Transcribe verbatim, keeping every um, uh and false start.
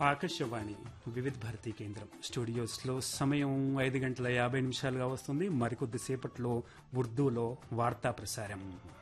ఆకాశవాణి వివిధ భారతీ కేంద్రం స్టూడియోస్లో సమయం ఐదు గంటల యాభై నిమిషాలుగా వస్తుంది. మరికొద్దిసేపట్లో ఉర్దూలో వార్తా ప్రసారం.